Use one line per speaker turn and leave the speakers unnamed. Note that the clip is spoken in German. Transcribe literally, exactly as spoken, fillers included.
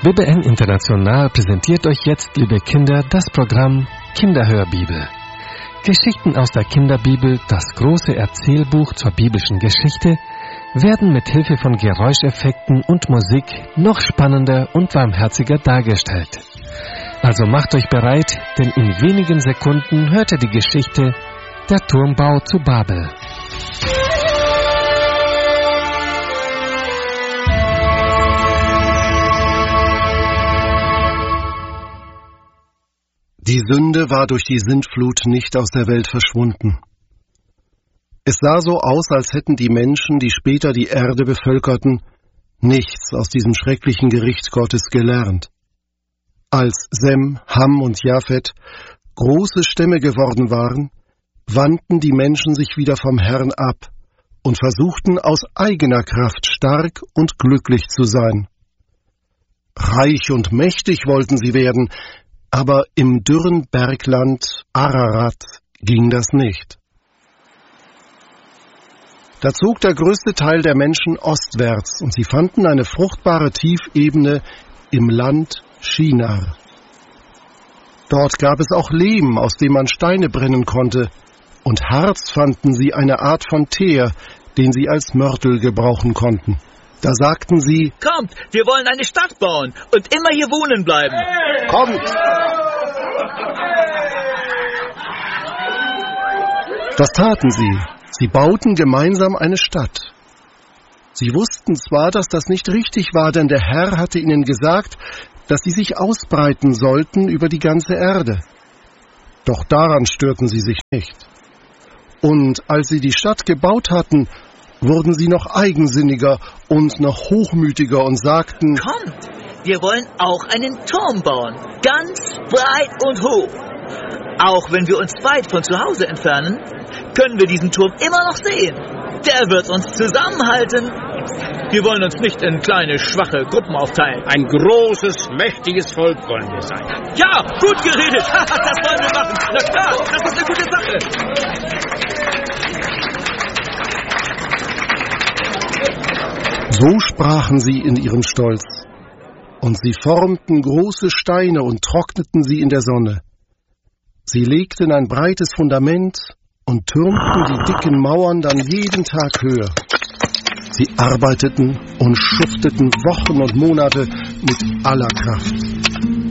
B B N International präsentiert euch jetzt, liebe Kinder, das Programm Kinderhörbibel. Geschichten aus der Kinderbibel, das große Erzählbuch zur biblischen Geschichte, werden mit Hilfe von Geräuscheffekten und Musik noch spannender und warmherziger dargestellt. Also macht euch bereit, denn in wenigen Sekunden hört ihr die Geschichte Der Turmbau zu Babel.
Die Sünde war durch die Sintflut nicht aus der Welt verschwunden. Es sah so aus, als hätten die Menschen, die später die Erde bevölkerten, nichts aus diesem schrecklichen Gericht Gottes gelernt. Als Sem, Ham und Japhet große Stämme geworden waren, wandten die Menschen sich wieder vom Herrn ab und versuchten aus eigener Kraft stark und glücklich zu sein. Reich und mächtig wollten sie werden, aber im dürren Bergland Ararat ging das nicht. Da zog der größte Teil der Menschen ostwärts, und sie fanden eine fruchtbare Tiefebene im Land Shinar. Dort gab es auch Lehm, aus dem man Steine brennen konnte, und Harz fanden sie, eine Art von Teer, den sie als Mörtel gebrauchen konnten. Da sagten sie:
Kommt, wir wollen eine Stadt bauen und immer hier wohnen bleiben.
Hey! Kommt! Das taten sie. Sie bauten gemeinsam eine Stadt. Sie wussten zwar, dass das nicht richtig war, denn der Herr hatte ihnen gesagt, dass sie sich ausbreiten sollten über die ganze Erde. Doch daran störten sie sich nicht. Und als sie die Stadt gebaut hatten, wurden sie noch eigensinniger und noch hochmütiger und sagten:
Kommt, wir wollen auch einen Turm bauen, ganz breit und hoch. Auch wenn wir uns weit von zu Hause entfernen, können wir diesen Turm immer noch sehen. Der wird uns zusammenhalten. Wir wollen uns nicht in kleine, schwache Gruppen aufteilen.
Ein großes, mächtiges Volk wollen wir sein.
Ja, gut geredet. Das wollen wir machen. Na klar, das ist eine gute Sache.
So sprachen sie in ihrem Stolz, und sie formten große Steine und trockneten sie in der Sonne. Sie legten ein breites Fundament und türmten die dicken Mauern dann jeden Tag höher. Sie arbeiteten und schufteten Wochen und Monate mit aller Kraft.